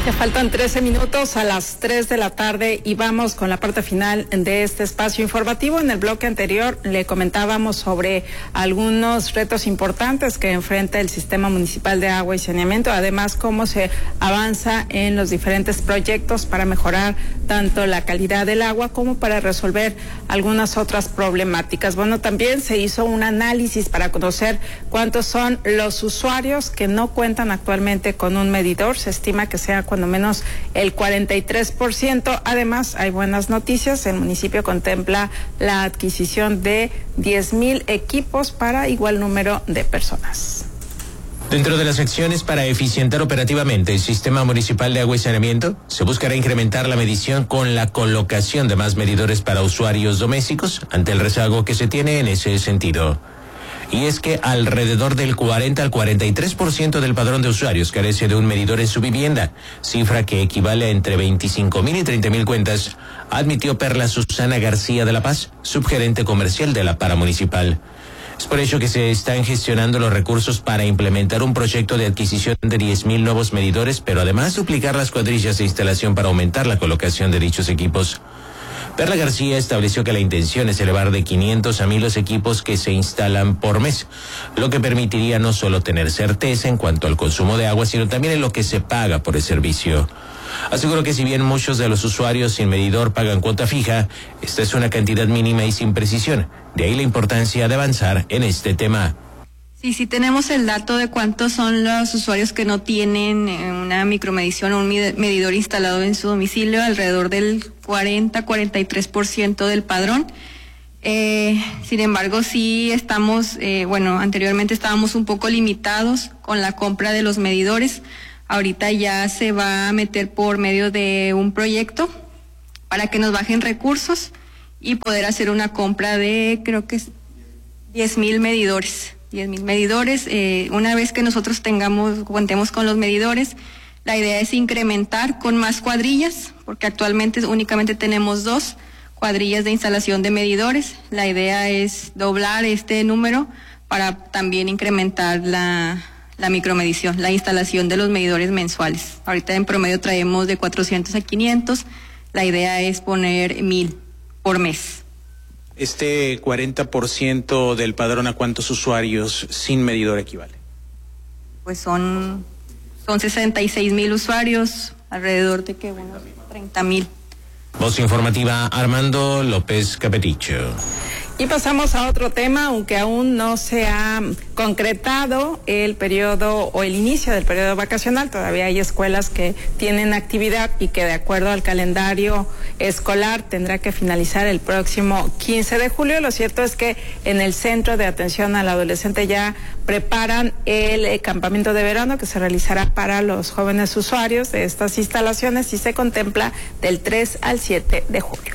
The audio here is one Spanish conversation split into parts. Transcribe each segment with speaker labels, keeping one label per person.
Speaker 1: Ya faltan 13 minutos a las 3 de la tarde y vamos con la parte final de este espacio informativo. En el bloque anterior le comentábamos sobre algunos retos importantes que enfrenta el Sistema Municipal de Agua y Saneamiento, además cómo se avanza en los diferentes proyectos para mejorar tanto la calidad del agua como para resolver algunas otras problemáticas. Bueno, también se hizo un análisis para conocer cuántos son los usuarios que no cuentan actualmente con un medidor. Se estima que sea cuando menos el 43%. Además, hay buenas noticias. El municipio contempla la adquisición de 10,000 equipos para igual número de personas.
Speaker 2: Dentro de las acciones para eficientar operativamente el Sistema Municipal de Agua y Saneamiento, se buscará incrementar la medición con la colocación de más medidores para usuarios domésticos ante el rezago que se tiene en ese sentido. Y es que alrededor del 40 al 43% del padrón de usuarios carece de un medidor en su vivienda, cifra que equivale a entre 25,000 y 30,000 cuentas, admitió Perla Susana García de la Paz, subgerente comercial de la Paramunicipal. Es por ello que se están gestionando los recursos para implementar un proyecto de adquisición de 10,000 nuevos medidores, pero además duplicar las cuadrillas de instalación para aumentar la colocación de dichos equipos. Perla García estableció que la intención es elevar de 500 a 1,000 los equipos que se instalan por mes, lo que permitiría no solo tener certeza en cuanto al consumo de agua, sino también en lo que se paga por el servicio. Aseguró que si bien muchos de los usuarios sin medidor pagan cuota fija, esta es una cantidad mínima y sin precisión. De ahí la importancia de avanzar en este tema.
Speaker 3: Sí tenemos el dato de cuántos son los usuarios que no tienen una micromedición o un medidor instalado en su domicilio, alrededor del 40-43% del padrón. Sin embargo, sí estamos, anteriormente estábamos un poco limitados con la compra de los medidores. Ahorita ya se va a meter por medio de un proyecto para que nos bajen recursos y poder hacer una compra de, creo que es 10,000 medidores. 10,000 medidores. Una vez que nosotros contemos con los medidores, la idea es incrementar con más cuadrillas, porque actualmente únicamente tenemos 2 cuadrillas de instalación de medidores. La idea es doblar este número para también incrementar la micromedición, la instalación de los medidores mensuales. Ahorita en promedio traemos de 400 a 500. La idea es poner 1,000 por mes.
Speaker 4: Este 40% del padrón, ¿a cuántos usuarios sin medidor equivale?
Speaker 3: Pues son 66,000 usuarios, alrededor de 30,000.
Speaker 2: Voz informativa, Armando López Capeticho.
Speaker 1: Y pasamos a otro tema, aunque aún no se ha concretado el periodo o el inicio del periodo vacacional. Todavía hay escuelas que tienen actividad y que de acuerdo al calendario escolar tendrá que finalizar el próximo 15 de julio. Lo cierto es que en el Centro de Atención al Adolescente ya preparan el campamento de verano que se realizará para los jóvenes usuarios de estas instalaciones y se contempla del 3 al 7 de julio.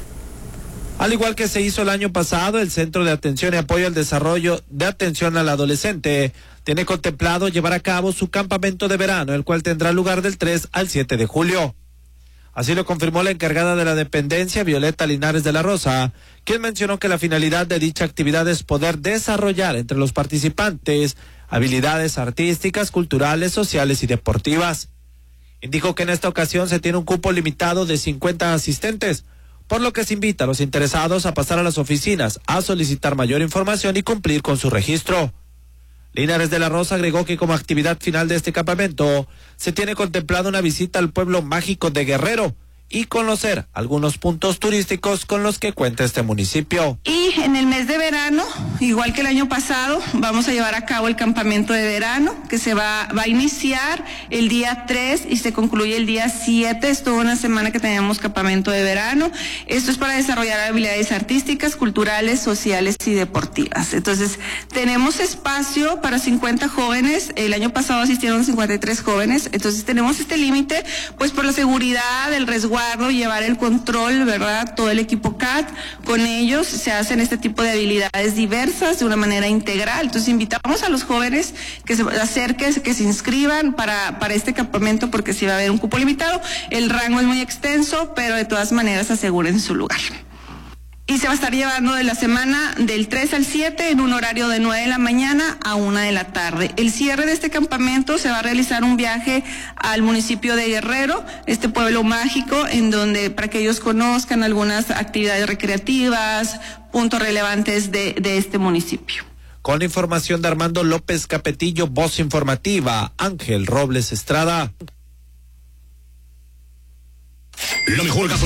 Speaker 5: Al igual que se hizo el año pasado, el Centro de Atención y Apoyo al Desarrollo de Atención al Adolescente tiene contemplado llevar a cabo su campamento de verano, el cual tendrá lugar del 3 al 7 de julio. Así lo confirmó la encargada de la dependencia, Violeta Linares de la Rosa, quien mencionó que la finalidad de dicha actividad es poder desarrollar entre los participantes habilidades artísticas, culturales, sociales y deportivas. Indicó que en esta ocasión se tiene un cupo limitado de 50 asistentes, por lo que se invita a los interesados a pasar a las oficinas a solicitar mayor información y cumplir con su registro. Linares de la Rosa agregó que como actividad final de este campamento se tiene contemplada una visita al pueblo mágico de Guerrero y conocer algunos puntos turísticos con los que cuenta este municipio.
Speaker 6: Y en el mes de verano, igual que el año pasado, vamos a llevar a cabo el campamento de verano, que se va a iniciar el día 3 y se concluye el día 7. Es toda una semana que tenemos campamento de verano. Esto es para desarrollar habilidades artísticas, culturales, sociales y deportivas. Entonces, tenemos espacio para 50 jóvenes. El año pasado asistieron 53 jóvenes. Entonces, tenemos este límite, pues por la seguridad, el resguardo, llevar el control, ¿verdad? Todo el equipo CAT, con ellos se hacen este tipo de habilidades diversas de una manera integral. Entonces invitamos a los jóvenes que se acerquen, que se inscriban para este campamento, porque sí va a haber un cupo limitado. El rango es muy extenso, pero de todas maneras aseguren su lugar. Y se va a estar llevando de la semana del 3 al 7 en un horario de 9 de la mañana a 1 de la tarde. El cierre de este campamento se va a realizar un viaje al municipio de Guerrero, este pueblo mágico, en donde para que ellos conozcan algunas actividades recreativas, puntos relevantes de este municipio.
Speaker 5: Con la información de Armando López Capetillo, voz informativa, Ángel Robles Estrada.
Speaker 7: La mejor